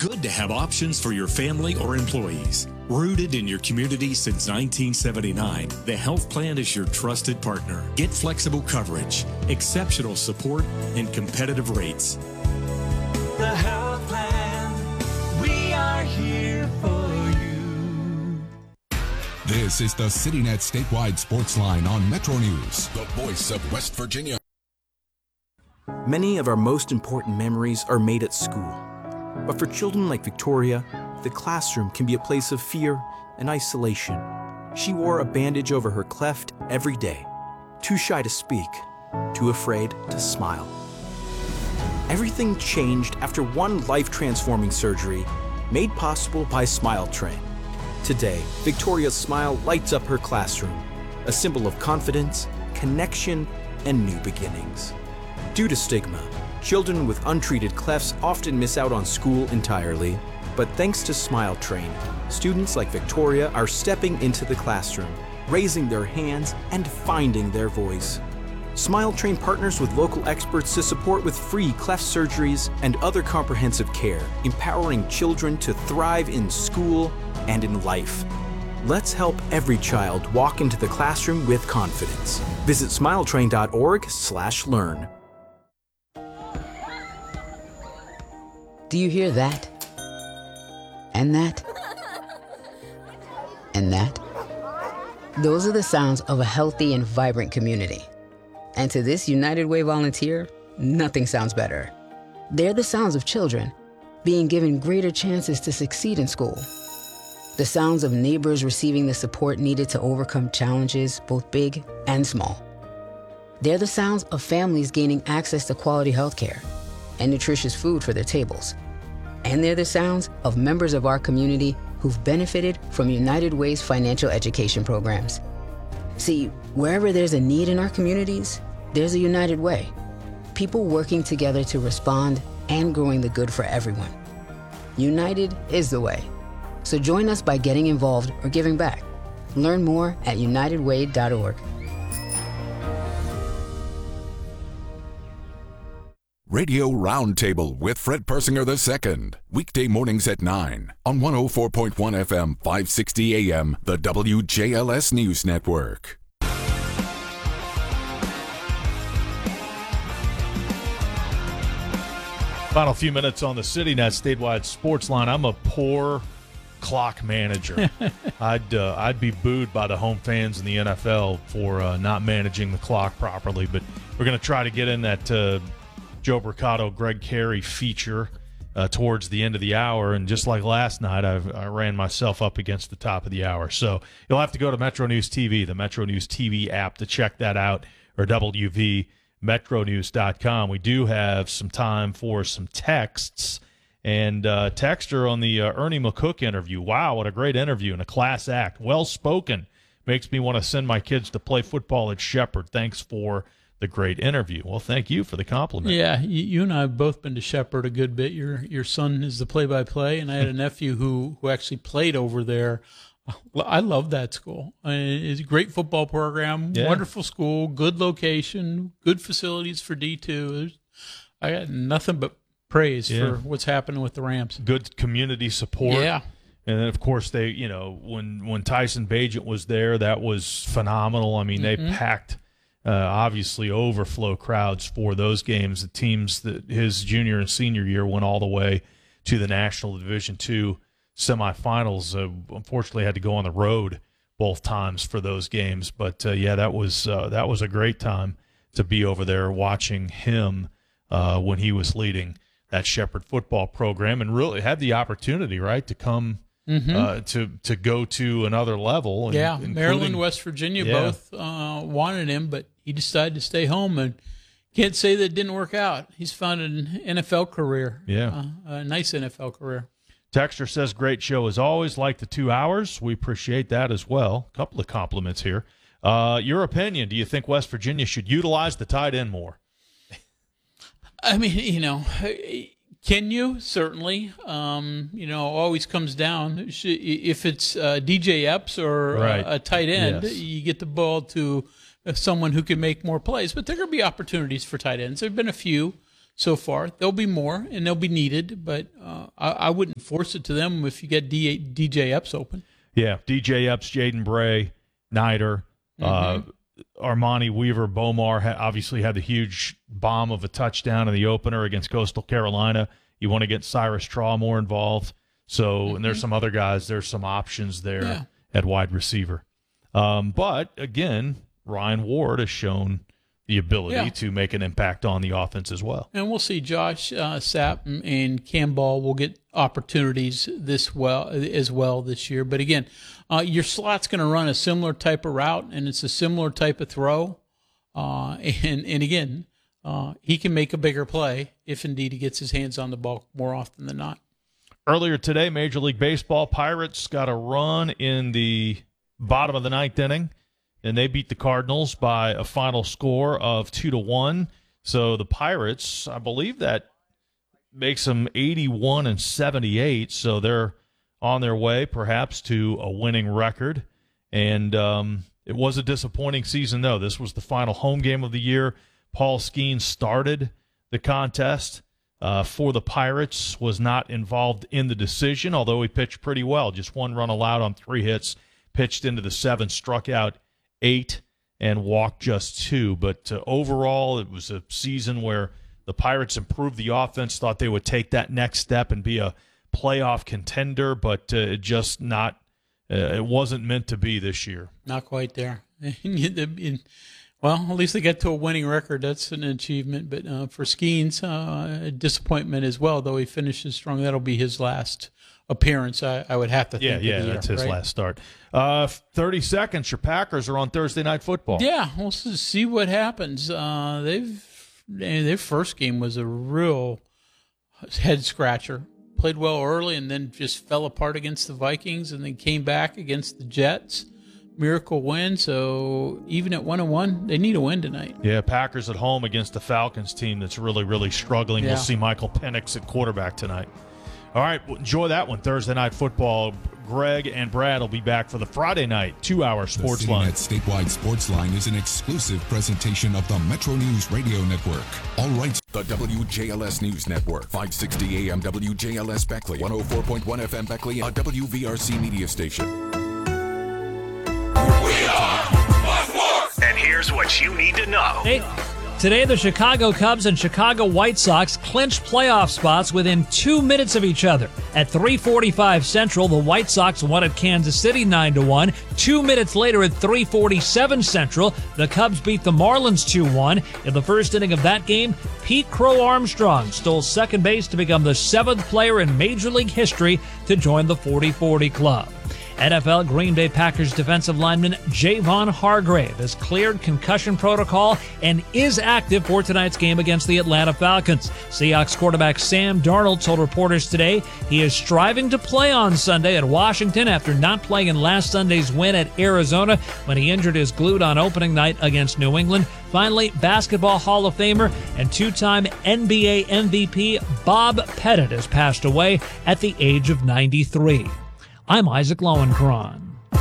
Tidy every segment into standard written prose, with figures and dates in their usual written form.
good to have options for your family or employees. Rooted in your community since 1979, the health plan is your trusted partner. Get flexible coverage, exceptional support, and competitive rates. The health plan, we are here for you. This is the CityNet statewide sports line on Metro News, the voice of West Virginia. Many of our most important memories are made at school. But for children like Victoria, the classroom can be a place of fear and isolation. She wore a bandage over her cleft every day, too shy to speak, too afraid to smile. Everything changed after one life-transforming surgery made possible by Smile Train. Today, Victoria's smile lights up her classroom, a symbol of confidence, connection, and new beginnings. Due to stigma, children with untreated clefts often miss out on school entirely, but thanks to Smile Train, students like Victoria are stepping into the classroom, raising their hands, and finding their voice. Smile Train partners with local experts to support with free cleft surgeries and other comprehensive care, empowering children to thrive in school and in life. Let's help every child walk into the classroom with confidence. Visit smiletrain.org/learn. Do you hear that? And that? And that? Those are the sounds of a healthy and vibrant community. And to this United Way volunteer, nothing sounds better. They're the sounds of children being given greater chances to succeed in school. The sounds of neighbors receiving the support needed to overcome challenges, both big and small. They're the sounds of families gaining access to quality health care and nutritious food for their tables. And they're the sounds of members of our community who've benefited from United Way's financial education programs. See, wherever there's a need in our communities, there's a United Way. People working together to respond and growing the good for everyone. United is the way. So join us by getting involved or giving back. Learn more at unitedway.org. Radio Roundtable with Fred Persinger II. Weekday mornings at 9 on 104.1 FM, 560 AM, the WJLS News Network. Final few minutes on the CityNet statewide sports line. I'm a poor clock manager. I'd be booed by the home fans in the NFL for not managing the clock properly, but we're going to try to get in that Joe Bricado, Greg Carey feature towards the end of the hour. And just like last night, I ran myself up against the top of the hour. So you'll have to go to Metro News TV, the Metro News TV app, to check that out, or WVMetroNews.com. We do have some time for some texts. And texter on the Ernie McCook interview. Wow, what a great interview and a class act. Well-spoken. Makes me want to send my kids to play football at Shepherd. Thanks for the great interview. Well, thank you for the compliment. Yeah, you and I have both been to Shepherd a good bit. Your son is the play-by-play, and I had a nephew who actually played over there. I love that school. It's a great football program, wonderful school, good location, good facilities for D2. I got nothing but praise for what's happening with the Rams. Good community support. Yeah. And then, of course, they, when Tyson Bagent was there, that was phenomenal. I mean, they packed obviously overflow crowds for those games. The teams that his junior and senior year went all the way to the National Division II semifinals. Unfortunately, had to go on the road both times for those games. But that was a great time to be over there watching him when he was leading that Shepherd football program, and really had the opportunity, right, to come to go to another level. Maryland, West Virginia both wanted him, but he decided to stay home, and can't say that it didn't work out. He's found an NFL career, a nice NFL career. Texter says, great show as always, like the 2 hours. We appreciate that as well. A couple of compliments here. Your opinion, do you think West Virginia should utilize the tight end more? I mean, can you? Certainly. Always comes down. If it's DJ Epps or a tight end, you get the ball to someone who can make more plays. But there are going to be opportunities for tight ends. There have been a few so far. There'll be more, and they'll be needed. But I wouldn't force it to them if you get DJ Epps open. Yeah, DJ Epps, Jaden Bray, Nider, Armani Weaver, Bomar obviously had the huge bomb of a touchdown in the opener against Coastal Carolina. You want to get Cyrus Traw more involved. So, and there's some other guys. There's some options there at wide receiver. But, again, Ryan Ward has shown the ability to make an impact on the offense as well. And we'll see Josh Sapp and Cam Ball will get opportunities as well this year. But again, your slot's going to run a similar type of route, and it's a similar type of throw. And again, he can make a bigger play if indeed he gets his hands on the ball more often than not. Earlier today, Major League Baseball, Pirates got a run in the bottom of the ninth inning, and they beat the Cardinals by a final score of 2-1. So the Pirates, I believe that makes them 81-78. So they're on their way, perhaps, to a winning record. And it was a disappointing season, though. This was the final home game of the year. Paul Skeens started the contest for the Pirates, was not involved in the decision, although he pitched pretty well. Just 1 run allowed on 3 hits, pitched into the 7th, struck out 8 and walked just 2. But overall, it was a season where the Pirates improved the offense, thought they would take that next step and be a playoff contender, but just not. It wasn't meant to be this year. Not quite there. Well, at least they get to a winning record. That's an achievement. But for Skeens, a disappointment as well, though he finishes strong. That'll be his last appearance, I would have to think. Yeah, that's his last start. 30 seconds. Your Packers are on Thursday Night Football. Yeah, we'll see what happens. Their first game was a real head scratcher. Played well early and then just fell apart against the Vikings, and then came back against the Jets. Miracle win. So even at 1-1, they need a win tonight. Yeah, Packers at home against the Falcons team that's really, really struggling. We'll see Michael Penix at quarterback tonight. All right, well, enjoy that one. Thursday Night Football. Greg and Brad will be back for the Friday night 2-hour Sports Line. The Statewide Sports Line is an exclusive presentation of the Metro News Radio Network. All rights. The WJLS News Network. 560 AM WJLS Beckley. 104.1 FM Beckley. A WVRC media station. We are sports. And here's what you need to know. Today, the Chicago Cubs and Chicago White Sox clinched playoff spots within 2 minutes of each other. At 3:45 Central, the White Sox won at Kansas City 9-1. 2 minutes later at 3:47 Central, the Cubs beat the Marlins 2-1. In the first inning of that game, Pete Crow Armstrong stole second base to become the 7th player in Major League history to join the 40-40 club. NFL Green Bay Packers defensive lineman Javon Hargrave has cleared concussion protocol and is active for tonight's game against the Atlanta Falcons. Seahawks quarterback Sam Darnold told reporters today he is striving to play on Sunday at Washington after not playing in last Sunday's win at Arizona when he injured his glute on opening night against New England. Finally, Basketball Hall of Famer and 2-time NBA MVP Bob Pettit has passed away at the age of 93. I'm Isaac Lowenkron.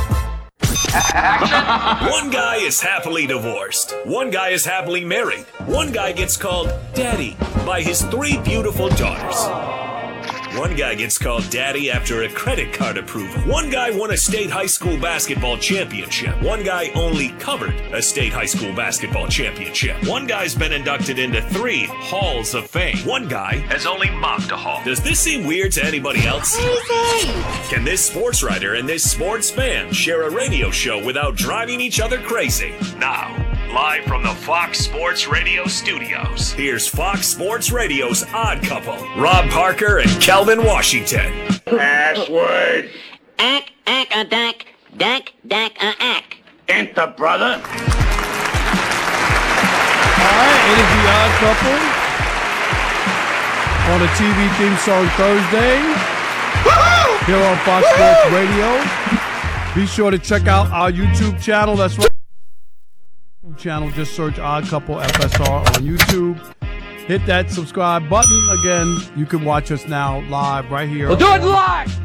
One guy is happily divorced. One guy is happily married. One guy gets called Daddy by his 3 beautiful daughters. One guy gets called Daddy after a credit card approval. One guy won a state high school basketball championship. One guy only covered a state high school basketball championship. One guy's been inducted into 3 halls of fame. One guy has only mopped a hall. Does this seem weird to anybody else? Can this sports writer and this sports fan share a radio show without driving each other crazy? Now, live from the Fox Sports Radio studios, here's Fox Sports Radio's Odd Couple, Rob Parker and Kelvin Washington. Password. Ack, a dack, a ack. Enter, brother. All right, it is the Odd Couple on the TV theme song Thursday. Woo-hoo! Here on Fox Sports Radio. Be sure to check out our YouTube channel. That's right. Channel, just search Odd Couple FSR on YouTube. Hit that subscribe button. Again, you can watch us now live right here. We'll do it live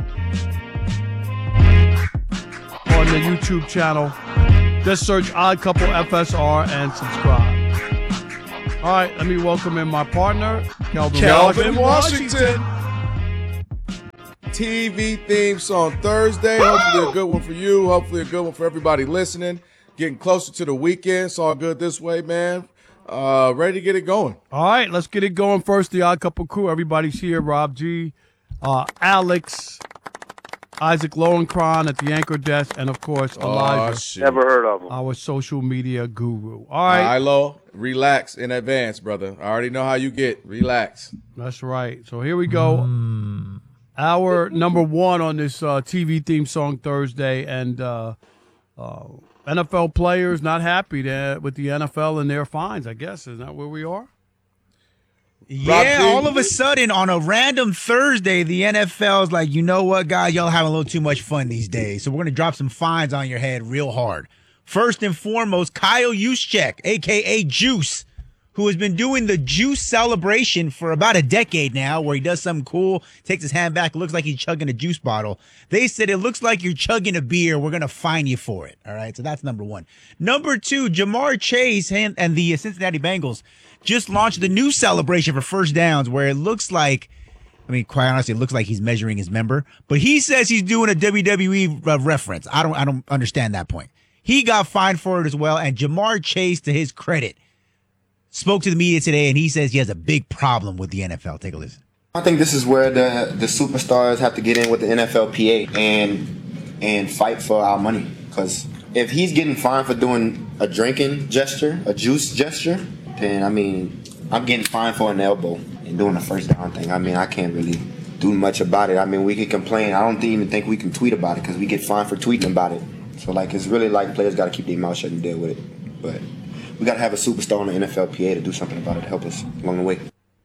on the YouTube channel. Just search Odd Couple FSR and subscribe. All right, let me welcome in my partner, Kelvin Washington. TV theme song Thursday. Hopefully a good one for you. Hopefully a good one for everybody listening. Getting closer to the weekend. It's all good this way, man. Ready to get it going. All right, let's get it going. First, the Odd Couple crew. Everybody's here. Rob G, Alex, Isaac Lowenkron at the anchor desk, and, of course, Elijah. Never heard of him. Our social media guru. All right. Hi, Lo. Relax in advance, brother. I already know how you get. Relax. That's right. So here we go. Our number one on this TV theme song Thursday, and NFL players not happy with the NFL and their fines, I guess. Isn't that where we are? Yeah, all of a sudden on a random Thursday, the NFL is like, you know what, guys, y'all having a little too much fun these days, so we're going to drop some fines on your head real hard. First and foremost, Kyle Juszczyk, a.k.a. Juice, who has been doing the Juice celebration for about a decade now, where he does something cool, takes his hand back, looks like he's chugging a juice bottle. They said, it looks like you're chugging a beer. We're going to fine you for it. All right, so that's number one. Number two, Jamar Chase and the Cincinnati Bengals just launched the new celebration for first downs, where it looks like, I mean, quite honestly, it looks like he's measuring his member, but he says he's doing a WWE reference. I don't understand that point. He got fined for it as well, and Jamar Chase, to his credit, spoke to the media today, and he says he has a big problem with the NFL. Take a listen. I think this is where the superstars have to get in with the NFLPA and fight for our money. Because if he's getting fined for doing a drinking gesture, a juice gesture, then, I mean, I'm getting fined for an elbow and doing a first down thing. I mean, I can't really do much about it. I mean, we can complain. I don't even think we can tweet about it because we get fined for tweeting about it. So, like, it's really like players got to keep their mouth shut and deal with it. But we got to have a superstar on the NFLPA to do something about it to help us along the way.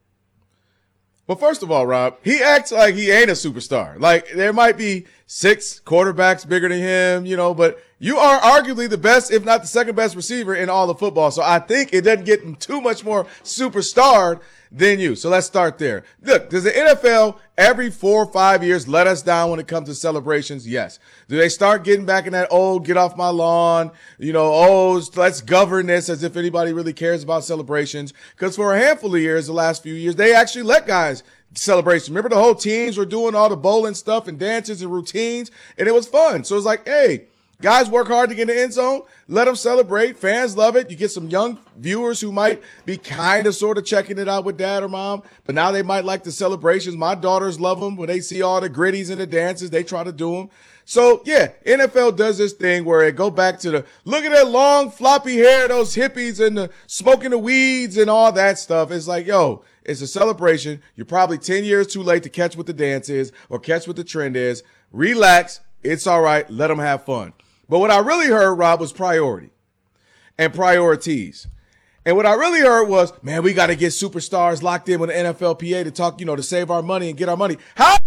Well, first of all, Rob, he acts like he ain't a superstar. Like, there might be 6 quarterbacks bigger than him, you know, but you are arguably the best, if not the second best receiver in all of football. So I think it doesn't get him too much more superstar than you. So let's start there. Look, does the NFL every 4 or 5 years let us down when it comes to celebrations? Yes. Do they start getting back in that old, get off my lawn, you know, let's govern this, as if anybody really cares about celebrations? Because for a handful of years, the last few years, they actually let guys celebration. Remember, the whole teams were doing all the bowling stuff and dances and routines, and it was fun. So it's like, hey, guys work hard to get in the end zone. Let them celebrate. Fans love it. You get some young viewers who might be kind of sort of checking it out with dad or mom, but now they might like the celebrations. My daughters love them. When they see all the gritties and the dances, they try to do them. So, yeah, NFL does this thing where it go back to look at that long floppy hair, those hippies and the smoking the weeds and all that stuff. It's like, yo, it's a celebration. You're probably 10 years too late to catch what the dance is or catch what the trend is. Relax. It's all right. Let them have fun. But what I really heard, Rob, was priority and priorities. And what I really heard was, man, we got to get superstars locked in with the NFLPA to talk, you know, to save our money and get our money. How?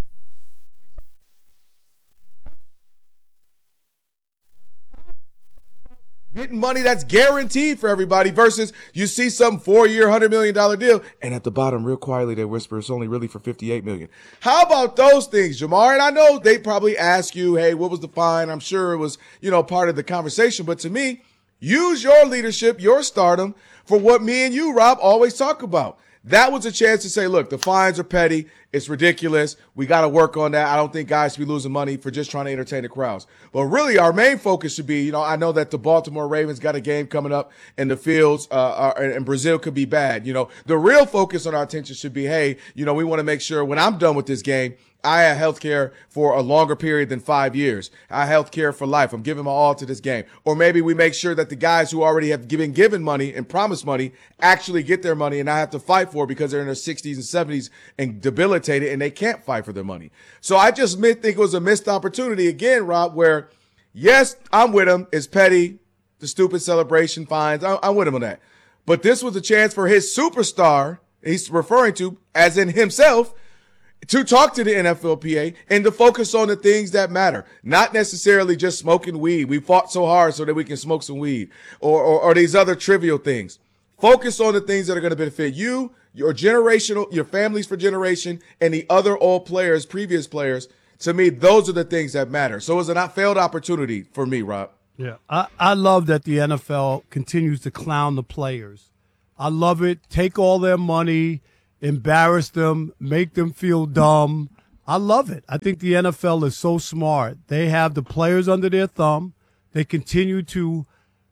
Getting money that's guaranteed for everybody versus you see some 4-year, $100 million deal, and at the bottom, real quietly, they whisper it's only really for $58 million. How about those things, Jamar? And I know they probably ask you, hey, what was the fine? I'm sure it was, you know, part of the conversation. But to me, use your leadership, your stardom for what me and you, Rob, always talk about. That was a chance to say, look, the fines are petty. It's ridiculous. We got to work on that. I don't think guys should be losing money for just trying to entertain the crowds. But really, our main focus should be, you know, I know that the Baltimore Ravens got a game coming up and the fields and Brazil could be bad. You know, the real focus on our attention should be, hey, you know, we want to make sure when I'm done with this game, I have health care for a longer period than 5 years. I have health care for life. I'm giving my all to this game. Or maybe we make sure that the guys who already have been given money and promised money actually get their money and not have to fight for it because they're in their 60s and 70s and debilitated and they can't fight for their money. So I just think it was a missed opportunity again, Rob, where, yes, I'm with him. It's petty, the stupid celebration fines. I'm with him on that. But this was a chance for his superstar, he's referring to as in himself, to talk to the NFLPA and to focus on the things that matter, not necessarily just smoking weed. We fought so hard so that we can smoke some weed or these other trivial things. Focus on the things that are going to benefit you, your generational, your families for generation, and the other old players, previous players. To me, those are the things that matter. So it was a failed opportunity for me, Rob. Yeah, I love that the NFL continues to clown the players. I love it. Take all their money, embarrass them, make them feel dumb. I love it. I think the NFL is so smart. They have the players under their thumb. They continue to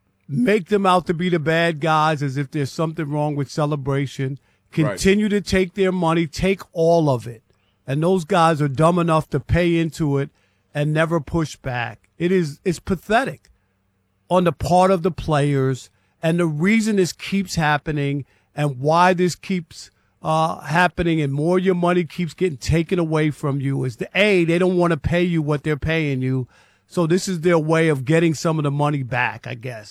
make them out to be the bad guys as if there's something wrong with celebration. Continue to take their money, take all of it. And those guys are dumb enough to pay into it and never push back. It's pathetic on the part of the players. And the reason this keeps happening and why this keeps happening and more of your money keeps getting taken away from you is they don't want to pay you what they're paying you. So this is their way of getting some of the money back, I guess,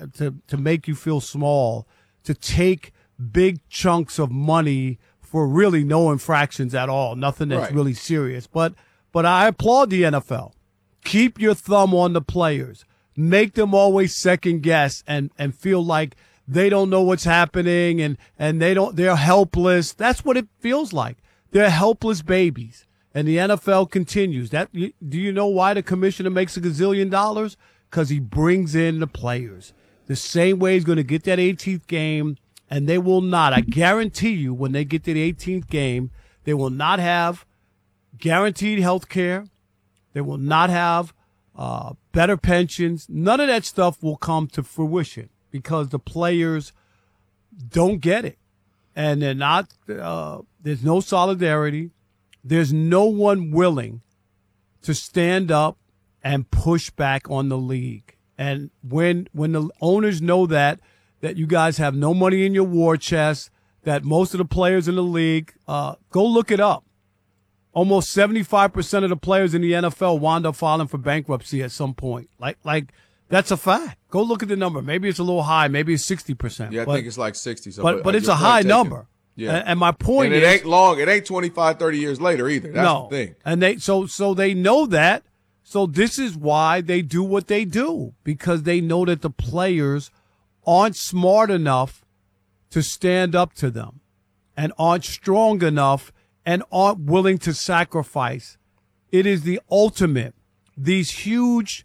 to make you feel small, to take big chunks of money for really no infractions at all, nothing that's really serious. But I applaud the NFL. Keep your thumb on the players. Make them always second guess and feel like they don't know what's happening and they're helpless. That's what it feels like. They're helpless babies. And the NFL continues. Do you know why the commissioner makes $1 gazillion? Because he brings in the players. The same way he's going to get that 18th game, and they will not. I guarantee you, when they get to the 18th game, they will not have guaranteed health care. They will not have better pensions. None of that stuff will come to fruition because the players don't get it. And they're not, there's no solidarity. There's no one willing to stand up and push back on the league. And when the owners know that you guys have no money in your war chest, that most of the players in the league, go look it up. Almost 75% of the players in the NFL wound up filing for bankruptcy at some point. Like that's a fact. Go look at the number. Maybe it's a little high. Maybe it's 60%. Yeah, I think it's like 60. So but it's a high number. Yeah. And my point is, it ain't long. It ain't 25, 30 years later either. That's the thing. And so they know that. So this is why they do what they do, because they know that the players aren't smart enough to stand up to them and aren't strong enough and aren't willing to sacrifice. It is the ultimate. These huge,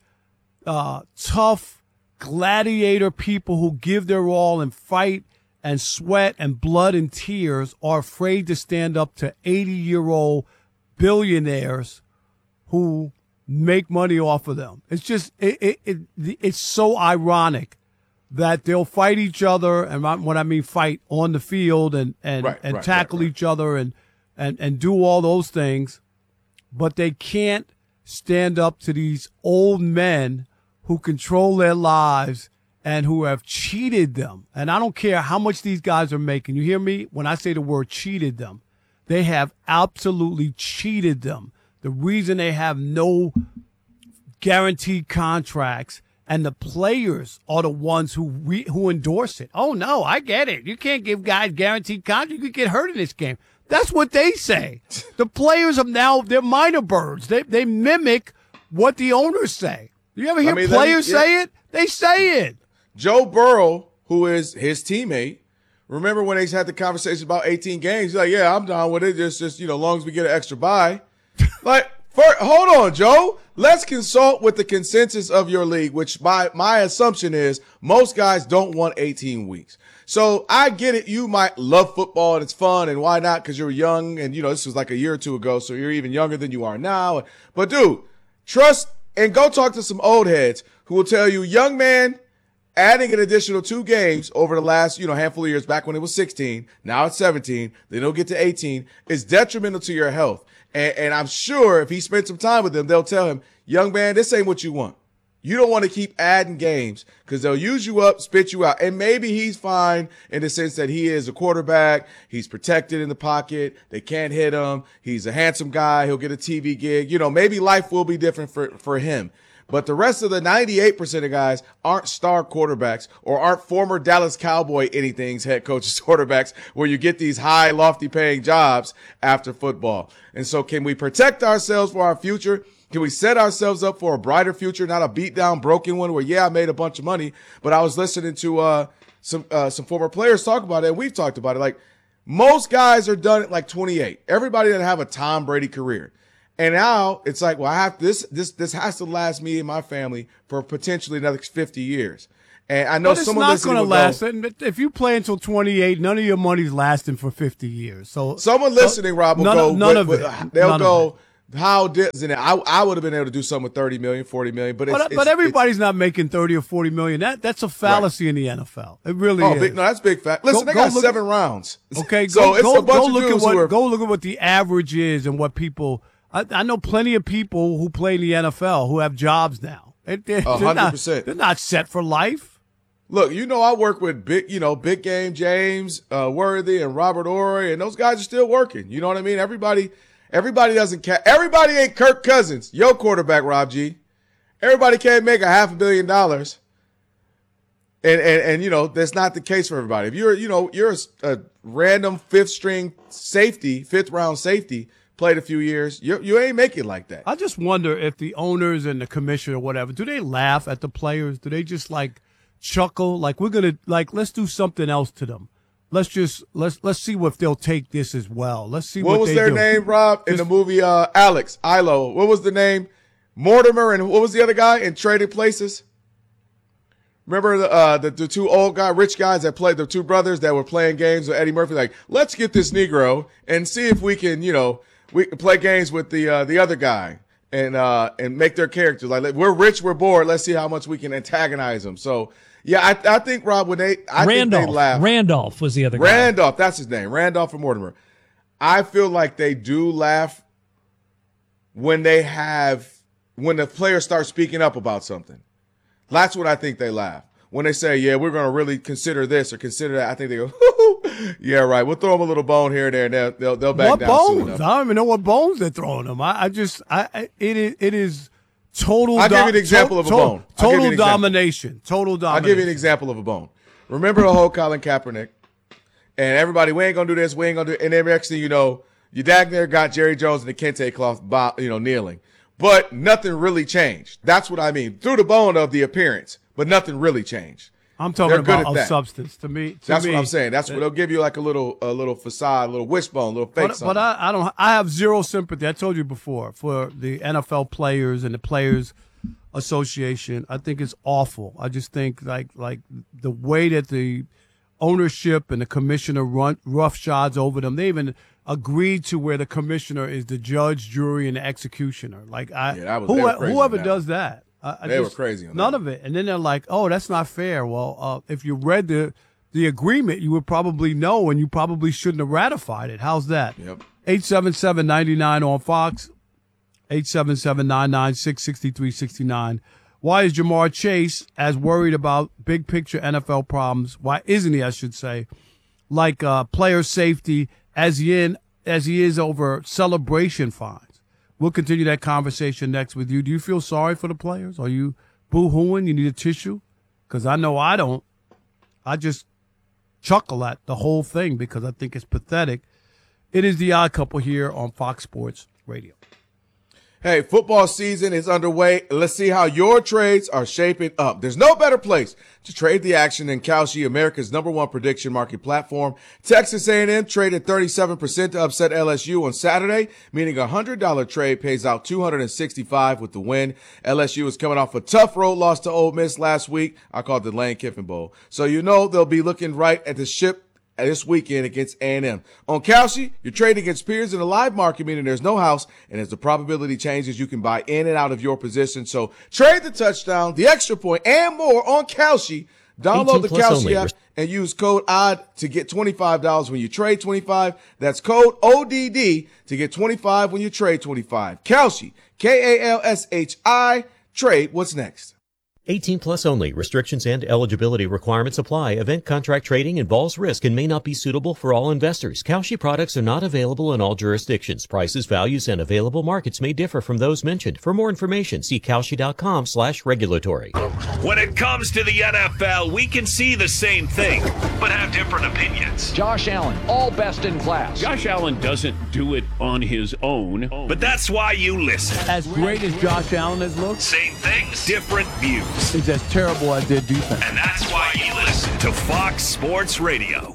tough gladiator people who give their all and fight and sweat and blood and tears are afraid to stand up to 80-year-old billionaires who make money off of them. It's just, it's so ironic that they'll fight each other, and when I mean fight on the field and tackle each other and do all those things, but they can't stand up to these old men who control their lives and who have cheated them. And I don't care how much these guys are making. You hear me? When I say the word cheated them, they have absolutely cheated them. The reason they have no guaranteed contracts and the players are the ones who endorse it. Oh, no, I get it. You can't give guys guaranteed contracts. You could get hurt in this game. That's what they say. The players are now, they're minor birds. They mimic what the owners say. You ever hear players say it? They say it. Joe Burrow, who is his teammate, remember when they had the conversation about 18 games? He's like, yeah, I'm down with it. Just as long as we get an extra bye. Hold on, Joe. Let's consult with the consensus of your league, which my assumption is most guys don't want 18 weeks. So I get it. You might love football and it's fun, and why not? Because you're young, and this was like a year or two ago, so you're even younger than you are now. But dude, trust and go talk to some old heads who will tell you, young man, adding an additional 2 games over the last, handful of years, back when it was 16, now it's 17, then it'll get to 18, is detrimental to your health. And I'm sure if he spent some time with them, they'll tell him, young man, this ain't what you want. You don't want to keep adding games because they'll use you up, spit you out. And maybe he's fine in the sense that he is a quarterback. He's protected in the pocket. They can't hit him. He's a handsome guy. He'll get a TV gig. Maybe life will be different for him. But the rest of the 98% of guys aren't star quarterbacks or aren't former Dallas Cowboy anythings head coaches quarterbacks where you get these high, lofty paying jobs after football. And so can we protect ourselves for our future? Can we set ourselves up for a brighter future, not a beat down, broken one where, I made a bunch of money, but I was listening to some former players talk about it, and we've talked about it. Like, most guys are done at like 28. Everybody that have a Tom Brady career. And now it's like, well, I have this has to last me and my family for potentially another 50 years. And I know someone listening will last. If you play until 28, none of your money's lasting for 50 years. So someone listening, Rob, will go. They'll go. how doesn't it? I would have been able to do something with 30 million, 40 million, but everybody's not making 30 or 40 million. That's a fallacy in the NFL. It really is. No, that's big fact. Listen, they got 7 rounds. Okay, so it's a bunch of dudes go look at what the average is and what people. I know plenty of people who play in the NFL who have jobs now. 100%. They're not set for life. Look, I work with Big Game James Worthy and Robert Ory, and those guys are still working. You know what I mean? Everybody doesn't everybody ain't Kirk Cousins, your quarterback, Rob G. Everybody can't make $500 million. And that's not the case for everybody. If you're a random fifth round safety, played a few years, you ain't make it like that. I just wonder if the owners and the commissioner or whatever, do they laugh at the players? Do they just chuckle? We're going to let's do something else to them. Let's see if they'll take this as well. Let's see what was their name, Rob, in the movie Alex Ilo? What was the name? Mortimer, and what was the other guy in Trading Places? Remember the two rich guys that played, the two brothers that were playing games with Eddie Murphy? Let's get this Negro and see if we can, we can play games with the other guy and make their characters we're rich, we're bored. Let's see how much we can antagonize them. So. Yeah, I think, Rob, think they laugh. Randolph was the other guy. Randolph, that's his name. Randolph and Mortimer. I feel like they do laugh when the players start speaking up about something. That's when I think they laugh. When they say, yeah, we're going to really consider this or consider that, I think they go, yeah, right. We'll throw them a little bone here and there, and they'll back down soon enough. I don't even know what bones they're throwing them. It is total. I'll give you an example of a bone. Total domination. Total domination. I'll give you an example of a bone. Remember the whole Colin Kaepernick? And everybody, we ain't going to do this, we ain't going to do it. And then next thing you know, your dad there got Jerry Jones and the Kente cloth, kneeling. But nothing really changed. That's what I mean. Through the bone of the appearance, but nothing really changed. I'm talking about a substance. To me, that's what I'm saying. That's what they'll give you, a little facade, a little wishbone, a little fake something. But I have zero sympathy. I told you before, for the NFL players and the Players Association. I think it's awful. I just think like the way that the ownership and the commissioner run roughshods over them. They even agreed to where the commissioner is the judge, jury, and the executioner. Whoever does that. They were crazy on none that. of it. And then they're like, oh, that's not fair. Well, if you read the agreement, you would probably know, and you probably shouldn't have ratified it. How's that? Yep. 877-99 on Fox, 877-996-6369. Why is Jamar Chase as worried about big picture NFL problems? Why isn't he, I should say, player safety as he is over celebration fines? We'll continue that conversation next with you. Do you feel sorry for the players? Are you boo-hooing? You need a tissue? Because I know I don't. I just chuckle at the whole thing because I think it's pathetic. It is the Odd Couple here on Fox Sports Radio. Hey, football season is underway. Let's see how your trades are shaping up. There's no better place to trade the action than Kalshi, America's #1 prediction market platform. Texas A&M traded 37% to upset LSU on Saturday, meaning a $100 trade pays out $265 with the win. LSU is coming off a tough road loss to Ole Miss last week. I call it the Lane Kiffin Bowl. So they'll be looking right at the ship this weekend against A&M. On Kalshi, you're trading against peers in the live market, meaning there's no house, and as the probability changes, you can buy in and out of your position. So trade the touchdown, the extra point, and more on Kalshi. Download the Kalshi app and use code ODD to get $25 when you trade 25. That's code ODD to get 25 when you trade 25. Kalshi, Kalshi. Trade what's next. 18 plus only. Restrictions and eligibility requirements apply. Event contract trading involves risk and may not be suitable for all investors. Kalshi products are not available in all jurisdictions. Prices, values, and available markets may differ from those mentioned. For more information, see Kalshi.com/regulatory. When it comes to the NFL, we can see the same thing, but have different opinions. Josh Allen, all best in class. Josh Allen doesn't do it on his own. But that's why you listen. As great as Josh Allen has looked, same things, different views. He's as terrible as their defense. And that's why you listen to Fox Sports Radio.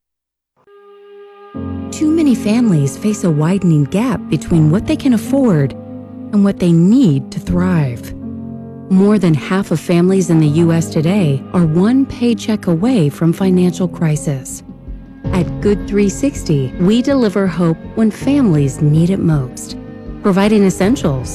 Too many families face a widening gap between what they can afford and what they need to thrive. More than half of families in the U.S. today are one paycheck away from financial crisis. At Good 360, we deliver hope when families need it most. providing essentials.